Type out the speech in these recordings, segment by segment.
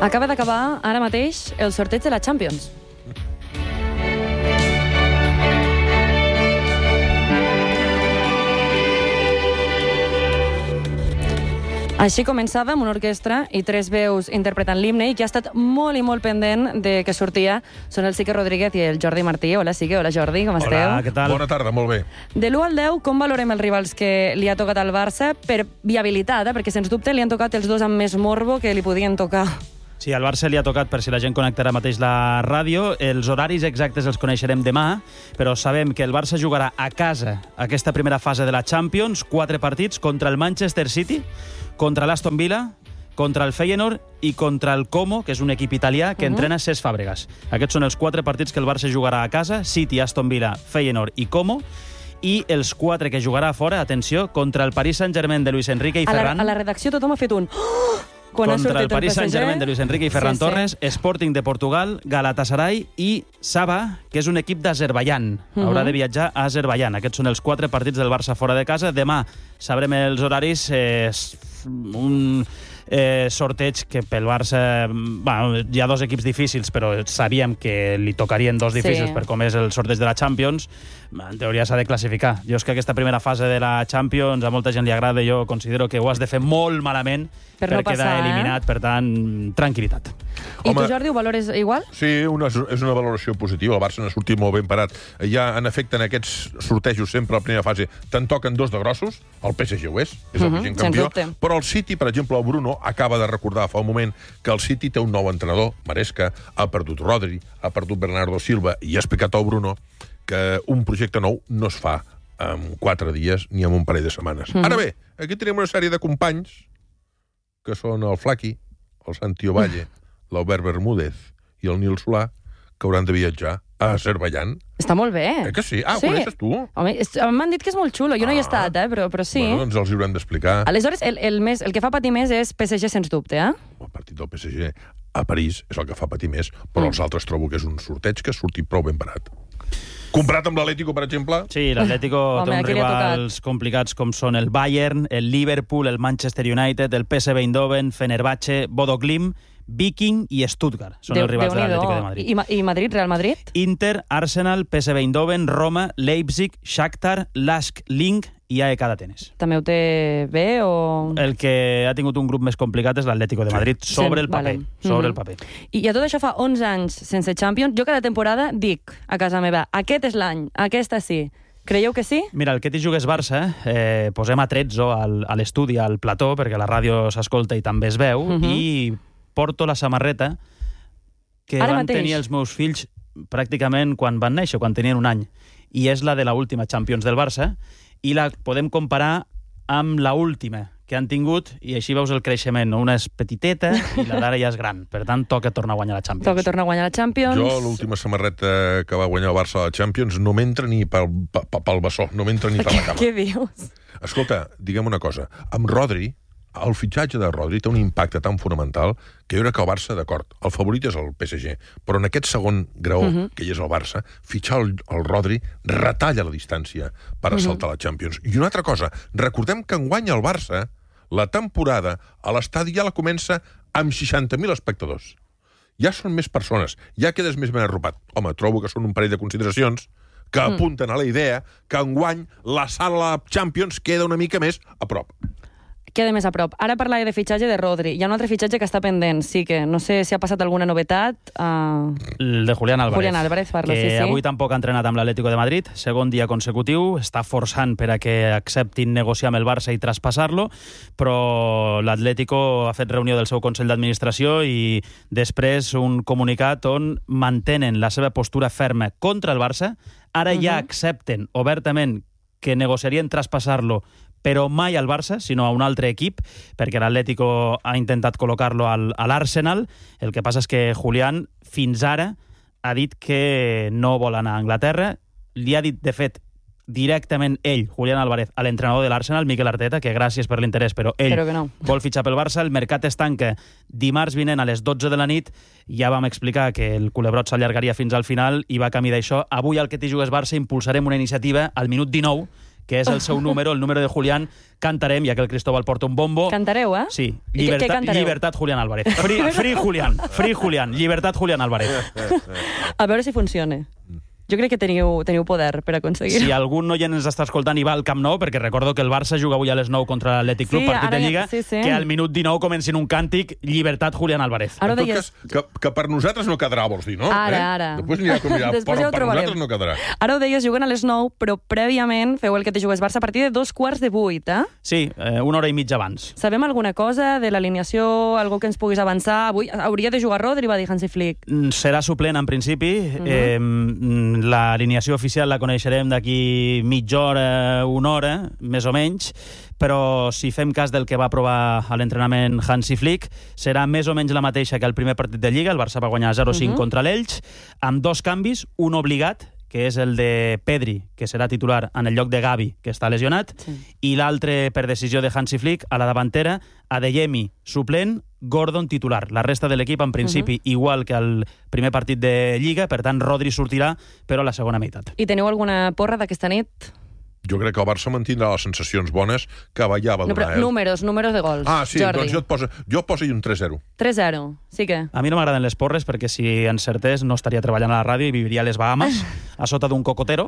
Acaba d'acabar ara mateix el sorteig de la Champions. Així començàvem, una orquestra i 3 veus interpretant l'himne, i qui ha estat molt i molt pendent de què sortia són el Sique Rodríguez i el Jordi Martí. Hola, Sique. Hola, Jordi. Com esteu? Hola, què tal? Bona tarda, molt bé. De l'1 al 10, com valorem els rivals que li ha tocat al Barça per viabilitat, perquè sens dubte li han tocat els dos amb més morbo que li podien tocar. Sí, al Barça li ha tocat, per si la gent connectarà mateix la ràdio. Els horaris exactes els coneixerem demà, però sabem que el Barça jugarà a casa aquesta primera fase de la Champions, 4 partits contra el Manchester City, contra l'Aston Villa, contra el Feyenoord i contra el Como, que és un equip italià que entrena Cesc Fàbregas. Aquests són els 4 partits que el Barça jugarà a casa: City, Aston Villa, Feyenoord i Como. I els 4 que jugarà a fora, atenció, contra el Paris Saint-Germain de Luis Enrique i Ferran. A la redacció tothom ha fet un... Contra el Paris Saint-Germain de Luis Enrique i Ferran Torres, Sporting de Portugal, Galatasaray i Sabah, que és un equip d'Azerbaiyán. Haurà de viatjar a Azerbaiyán. Aquests són els 4 partits del Barça fora de casa. Demà sabrem els horaris. Un sorteig que pel Barça... hi ha 2 equips difícils, però sabíem que li tocarien 2 difícils per com és el sorteig de la Champions. En teoria s'ha de classificar. Jo és que aquesta primera fase de la Champions a molta gent li agrada. Jo considero que ho has de fer molt malament per no quedar eliminat. Per tant, tranquil·litat. I tu, Jordi, ho valores igual? Sí, és una valoració positiva. El Barça n'ha sortit molt ben parat. Ja, en efecte, en aquests sortejos sempre a la primera fase te'n toquen 2 de grossos. El PSG ho és el vigent campió. Però el City, per exemple, el Bruno acaba de recordar fa un moment que el City té un nou entrenador, Maresca, ha perdut Rodri, ha perdut Bernardo Silva, i ha explicat al Bruno que un projecte nou no es fa en 4 dies ni en un parell de setmanes. Ara bé, aquí tenim una sèrie de companys que són el Flaqui, el Santi Ovalle, l'Albert Bermúdez i el Nil Solà, que hauran de viatjar a Azerbaiyán. Està molt bé. Que sí? Ah, ho coneixes tu? Home, m'han dit que és molt xulo. Jo no hi he estat, però sí. Bueno, doncs els hi haurem d'explicar. Aleshores, el que fa patir més és PSG, sens dubte, eh? El partit del PSG a París és el que fa patir més, però els altres trobo que és un sorteig que ha sortit prou ben barat. Comparat amb l'Atlético, per exemple? Sí, l'Atlético té uns rivals complicats com són el Bayern, el Liverpool, el Manchester United, el PSV Eindhoven, Fenerbahce, Bodo Glimt, Viking i Stuttgart. Són els rivals de l'Atlético de Madrid. I Madrid, Real Madrid? Inter, Arsenal, PSV Eindhoven, Roma, Leipzig, Shakhtar, Lask Linz i AEK d'Atenes. També ho té bé o...? El que ha tingut un grup més complicat és l'Atlético de Madrid, sobre el paper. Sobre el paper. I a tot això fa 11 anys sense Champions. Jo cada temporada dic a casa meva, aquest és l'any, aquesta sí. Creieu que sí? Mira, el que t'hi jugués Barça, posem a Trezzo a l'estudi, al plató, perquè la ràdio s'escolta i també es veu, i porto la samarreta que van tenir els meus fills pràcticament quan van néixer, quan tenien un any. I és la de l'última Champions del Barça, i la podem comparar amb l'última que han tingut, i així veus el creixement. Una és petiteta i la d'ara ja és gran. Per tant, toca tornar a guanyar la Champions. Toca tornar a guanyar la Champions. Jo, l'última samarreta que va guanyar el Barça a la Champions no m'entra ni pel bessó, no m'entra ni per la cama. Què dius? Escolta, diguem una cosa. Amb Rodri, el fitxatge de Rodri té un impacte tan fonamental que jo crec que el Barça, d'acord, el favorit és el PSG, però en aquest segon graó, que hi és el Barça, fitxar el Rodri retalla la distància per assaltar la Champions. I una altra cosa, recordem que enguany el Barça, la temporada, a l'estadi ja la comença amb 60.000 espectadors. Ja són més persones, ja quedes més ben arropat. Home, trobo que són un parell de consideracions que apunten a la idea que enguany la sala Champions queda una mica més a prop. Queda més a prop. Ara parlava de fitxatge de Rodri. Hi ha un altre fitxatge que està pendent, sí que no sé si ha passat alguna novetat. El de Julián Álvarez. Julián Álvarez, parlo, que sí. Avui tampoc ha entrenat amb l'Atlético de Madrid, segon dia consecutiu, està forçant per a que acceptin negociar amb el Barça i traspassar-lo, però l'Atlético ha fet reunió del seu Consell d'Administració i després un comunicat on mantenen la seva postura ferma contra el Barça. Ara ja accepten obertament que negociarien traspassar-lo, però mai al Barça, sinó a un altre equip, perquè l'Atlético ha intentat col·locar-lo a l'Arsenal. El que passa és que Julián fins ara ha dit que no vol anar a Anglaterra. Li ha dit, de fet, directament ell, Julián Álvarez, a l'entrenador de l'Arsenal, Mikel Arteta, que gràcies per l'interès, però ell vol fitxar pel Barça. El mercat es tanca dimarts vinent a les 12 de la nit. Ja vam explicar que el culebrot s'allargaria fins al final i va camí d'això. Avui al Que t'hi jugues Barça impulsarem una iniciativa al minut 19 que és el seu número, el número de Julián, cantarem, ja que el Cristóbal porta un bombo. Cantareu, eh? Sí. Què cantareu? Llibertat Julián Álvarez. Free Julián. Llibertat Julián Álvarez. A veure si funciona. Jo crec que teniu poder per aconseguir-ho. Si algun oient ens està escoltant i va al Camp Nou, perquè recordo que el Barça juga avui a les 9 contra l'Atlètic Club, partit de Lliga, que al minut 19 comencin un càntic Llibertat Julián Álvarez. En tot cas, que per nosaltres no quedarà, vols dir, no? Ara. Després anirà com anirà, però per nosaltres no quedarà. Ara ho deies, juguen a les 9, però prèviament feu el que te jugues Barça a partir de 7:15, eh? Sí, una hora i mitja abans. Sabem alguna cosa de l'alineació, algú que ens puguis avançar? Avui hauria de jugar Rodri, va dir Hansi Flick. Serà suplent, en principi. L'alineació oficial la coneixerem d'aquí mitja hora, una hora, més o menys, però si fem cas del que va aprovar a l'entrenament Hansi Flick, serà més o menys la mateixa que el primer partit de Lliga. El Barça va guanyar 0-5 contra l'Elx, amb 2 canvis, un obligat, que és el de Pedri, que serà titular en el lloc de Gavi, que està lesionat, i l'altre, per decisió de Hansi Flick, a la davantera, Adeyemi, suplent, Gordon titular. La resta de l'equip, en principi, igual que el primer partit de Lliga, per tant, Rodri sortirà, però a la segona meitat. I teniu alguna porra d'aquesta nit? Jo crec que el Barça mantindrà les sensacions bones que ja va donar. Números de gols. Ah, sí, Jordi. Doncs jo poso un 3-0. 3-0, sí que... A mi no m'agraden les porres perquè si encertés no estaria treballant a la ràdio i viviria a les Bahamas, a sota d'un cocotero,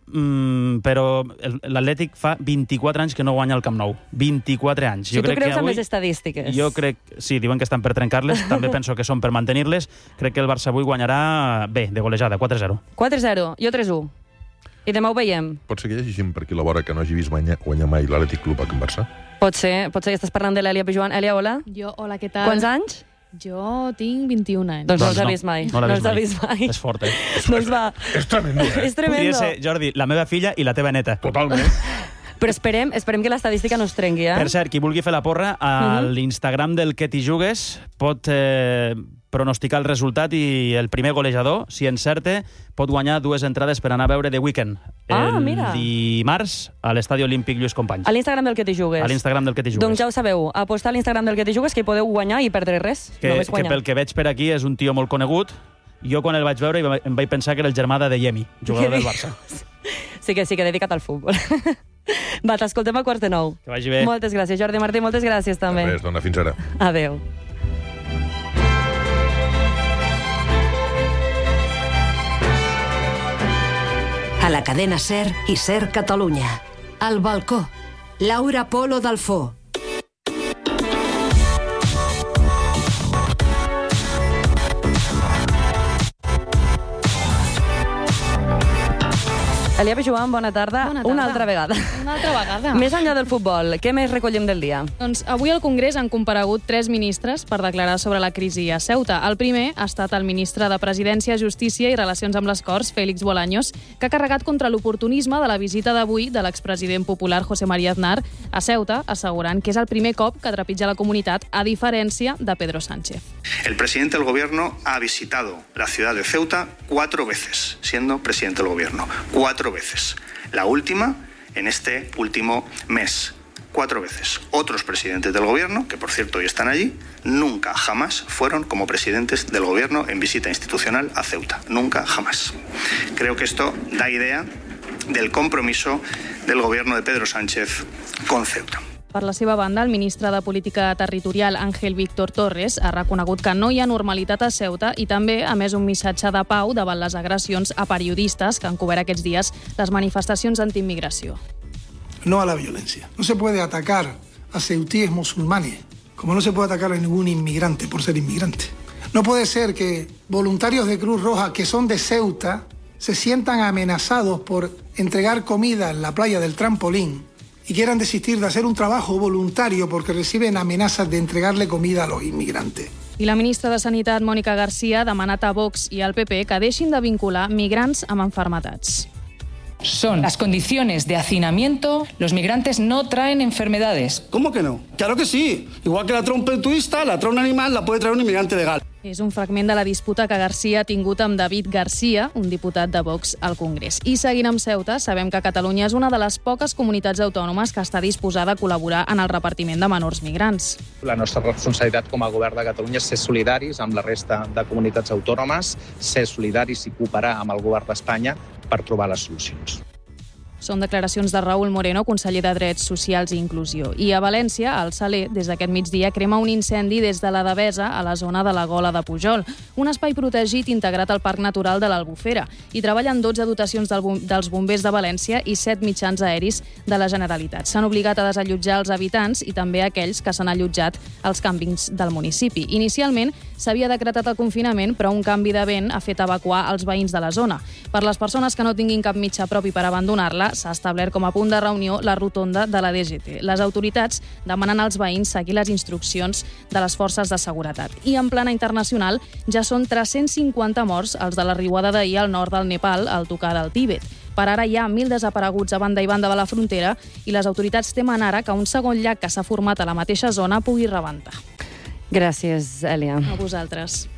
però l'Atlètic fa 24 anys que no guanya el Camp Nou. 24 anys. Si tu creus en les estadístiques. Jo crec... Sí, diuen que estan per trencar-les, també penso que són per mantenir-les. Crec que el Barça avui guanyarà bé, de golejada, 4-0. 4-0, jo 3-1. I demà ho veiem. Pot ser que hi hagi gent per aquí a la vora que no hagi vist guanyar mai l'Atlètic Club a Can Barça? Pot ser que estàs parlant de l'Èlia Pijuan. Èlia, hola. Jo, hola, què tal? Quants anys? Jo tinc 21 anys. Doncs no els ha vist mai. No l'ha vist mai. És fort, eh? Doncs va. És tremendo, eh? És tremendo. Podria ser, Jordi, la meva filla i la teva neta. Totalment. Però esperem que l'estadística no es trenqui, eh? Per cert, qui vulgui fer la porra, a l'Instagram del Que t'hi jugues pot pronosticar el resultat i el primer golejador, si encerte, pot guanyar 2 entrades per anar a veure The Weeknd el dimarts a l'Estadi Olímpic Lluís Companys. A l'Instagram del Que t'hi jugues. A l'Instagram del Que t'hi jugues. Doncs ja ho sabeu, apostar a l'Instagram del Que t'hi jugues que hi podeu guanyar i perdre res. Que pel que veig per aquí és un tio molt conegut. Jo quan el vaig veure em vaig pensar que era el germà d'Adeyemi, jugador del Barça. Sí que dedicat al futbol. Va, t'escoltem a 8:45. Que vagi bé. Moltes gràcies, Jordi Martí, moltes gràcies també. Res, dona, fins ara. Adéu. A la cadena SER i SER Catalunya. Al balcó. Laura Polo Dalfó. Èlia Pijuan, bona tarda. Una altra vegada. Una altra vegada. Més enllà del futbol, què més recollim del dia? Doncs avui al Congrés han comparegut 3 ministres per declarar sobre la crisi a Ceuta. El primer ha estat el ministre de Presidència, Justícia i Relacions amb les Corts, Félix Bolaños, que ha carregat contra l'oportunisme de la visita d'avui de l'expresident popular José María Aznar a Ceuta, assegurant que és el primer cop que trepitja la comunitat, a diferència de Pedro Sánchez. El presidente del gobierno ha visitado la ciudad de Ceuta 4 veces, siendo presidente del gobierno. 4 veces. La última en este último mes. 4 veces. Otros presidentes del gobierno, que por cierto hoy están allí, nunca jamás fueron como presidentes del gobierno en visita institucional a Ceuta. Nunca jamás. Creo que esto da idea del compromiso del gobierno de Pedro Sánchez con Ceuta. Per la seva banda, el ministre de Política Territorial, Ángel Víctor Torres, ha reconegut que no hi ha normalitat a Ceuta i també ha emès un missatge de pau davant les agressions a periodistas que han cobert aquests dies les manifestacions antiinmigració. No a la violencia. No se puede atacar a ceutíes musulmanes, como no se puede atacar a ningún inmigrante por ser inmigrante. No puede ser que voluntarios de Cruz Roja que son de Ceuta se sientan amenazados por entregar comida en la playa del Trampolín y quieran desistir de hacer un trabajo voluntario porque reciben amenazas de entregarle comida a los inmigrantes. I la ministra de Sanitat, Mònica García, ha demanat a Vox i al PP que deixin de vincular migrants amb enfermedats. Son las condiciones de hacinamiento. Los migrantes no traen enfermedades. ¿Cómo que no? Claro que sí. Igual que la trae un turista, la trae un animal, la puede traer un inmigrante legal. És un fragment de la disputa que García ha tingut amb David García, un diputat de Vox al Congrés. I seguint amb Ceuta, sabem que Catalunya és una de les poques comunitats autònomes que està disposada a col·laborar en el repartiment de menors migrants. La nostra responsabilitat com a govern de Catalunya és ser solidaris amb la resta de comunitats autònomes, ser solidaris i cooperar amb el govern d'Espanya per trobar les solucions. Són declaracions de Raúl Moreno, conseller de Drets Socials i Inclusió. I a València, el Saler, des d'aquest migdia, crema un incendi des de la Devesa a la zona de la Gola de Pujol, un espai protegit integrat al Parc Natural de l'Albufera. Hi treballen 12 dotacions dels bombers de València i 7 mitjans aeris de la Generalitat. S'han obligat a desallotjar els habitants i també aquells que s'han allotjat als càmpings del municipi. Inicialment s'havia decretat el confinament, però un canvi de vent ha fet evacuar els veïns de la zona. Per les persones que no tinguin cap mitjà propi per abandonar-la, s'ha establert com a punt de reunió la rotonda de la DGT. Les autoritats demanen als veïns seguir les instruccions de les forces de seguretat. I en plana internacional ja són 350 morts els de la riuada d'ahir al nord del Nepal, al tocar del Tíbet. Per ara hi ha 1.000 desapareguts a banda i banda de la frontera i les autoritats temen ara que un segon llac que s'ha format a la mateixa zona pugui rebentar. Gràcies, Èlia. A vosaltres.